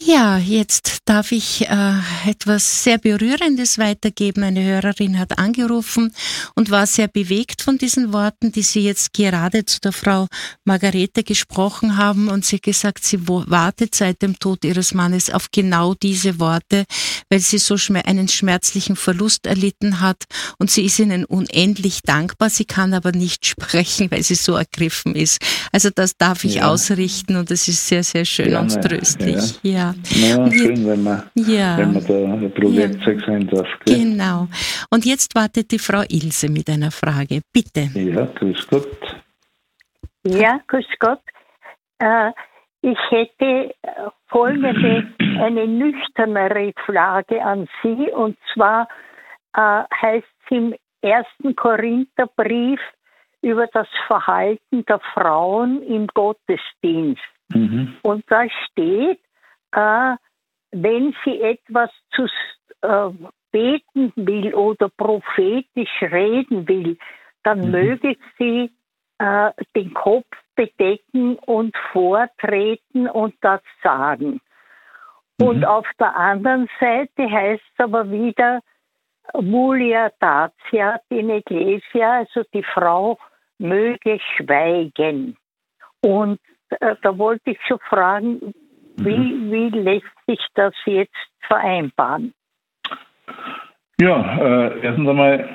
Ja, jetzt darf ich etwas sehr Berührendes weitergeben. Eine Hörerin hat angerufen und war sehr bewegt von diesen Worten, die Sie jetzt gerade zu der Frau Margarete gesprochen haben. Und sie hat gesagt, sie wartet seit dem Tod ihres Mannes auf genau diese Worte, weil sie so einen schmerzlichen Verlust erlitten hat. Und sie ist ihnen unendlich dankbar. Sie kann aber nicht sprechen, weil sie so ergriffen ist. Also das darf ich ausrichten und das ist sehr, sehr schön und tröstlich. Ja. Ja, schön, wenn man da ein Pro-Werkzeug sein darf. Gell? Genau. Und jetzt wartet die Frau Ilse mit einer Frage. Bitte. Ja, grüß Gott. Ja, grüß Gott. Ich hätte folgende, eine nüchternere Frage an Sie. Und zwar heißt es im 1. Korintherbrief über das Verhalten der Frauen im Gottesdienst. Mhm. Und da steht, wenn sie etwas zu beten will oder prophetisch reden will, dann möge sie den Kopf bedecken und vortreten und das sagen. Und auf der anderen Seite heißt es aber wieder Mulia datiat in Ecclesia, also die Frau möge schweigen. Und da wollte ich schon fragen, wie lässt sich das jetzt vereinbaren? Ja, erstens einmal,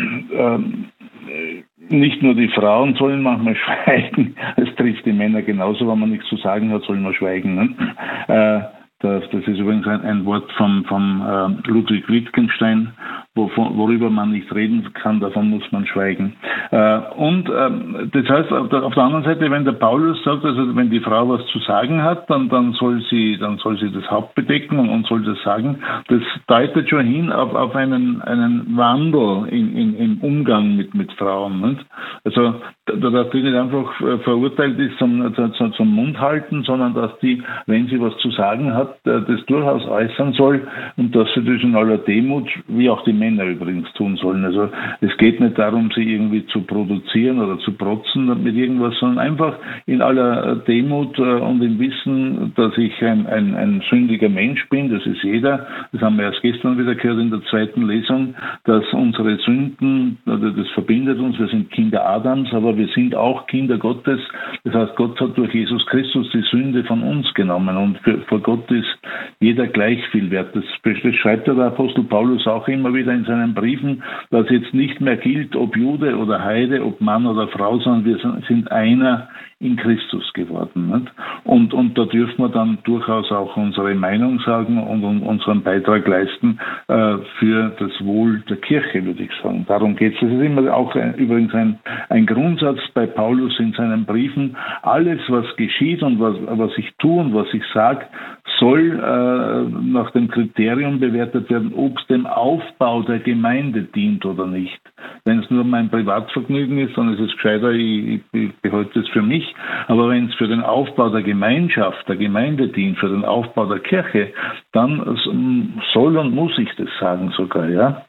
nicht nur die Frauen sollen manchmal schweigen, es trifft die Männer genauso, wenn man nichts zu sagen hat, soll man schweigen. Ne? Das ist übrigens ein Wort vom Ludwig Wittgenstein, worüber man nicht reden kann, davon muss man schweigen. Und das heißt, auf der anderen Seite, wenn der Paulus sagt, also wenn die Frau was zu sagen hat, dann soll sie das Haupt bedecken und soll das sagen. Das deutet schon hin auf einen Wandel im Umgang mit Frauen. Nicht? Also dass die nicht einfach verurteilt ist zum Mund halten, sondern dass die, wenn sie was zu sagen hat, das durchaus äußern soll und dass sie das in aller Demut, wie auch die Männer übrigens tun sollen. Also es geht nicht darum, sie irgendwie zu produzieren oder zu protzen mit irgendwas, sondern einfach in aller Demut und im Wissen, dass ich ein sündiger Mensch bin, das ist jeder. Das haben wir erst gestern wieder gehört in der zweiten Lesung, dass unsere Sünden, das verbindet uns, wir sind Kinder Adams, aber wir sind auch Kinder Gottes. Das heißt, Gott hat durch Jesus Christus die Sünde von uns genommen und vor Gott ist jeder gleich viel wert. Das schreibt ja der Apostel Paulus auch immer wieder in seinen Briefen, dass jetzt nicht mehr gilt, ob Jude oder Heide, ob Mann oder Frau, sondern wir sind einer in Christus geworden. Nicht? Und da dürfen wir dann durchaus auch unsere Meinung sagen und unseren Beitrag leisten für das Wohl der Kirche, würde ich sagen. Darum geht es. Das ist immer auch übrigens ein Grundsatz bei Paulus in seinen Briefen. Alles, was geschieht und was ich tue und was ich sage, soll nach dem Kriterium bewertet werden, ob es dem Aufbau der Gemeinde dient oder nicht. Wenn es nur mein Privatvergnügen ist, dann ist es gescheiter, ich behalte es für mich. Aber wenn es für den Aufbau der Gemeinschaft, der Gemeinde dient, für den Aufbau der Kirche, dann soll und muss ich das sagen sogar, ja.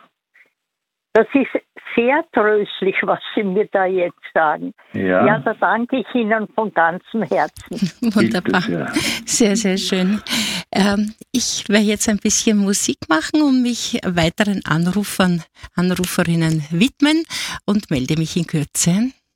Das ist sehr tröstlich, was Sie mir da jetzt sagen. Ja, da danke ich Ihnen von ganzem Herzen. Wunderbar. Sehr, sehr schön. Ich werde jetzt ein bisschen Musik machen und mich weiteren Anruferinnen widmen und melde mich in Kürze.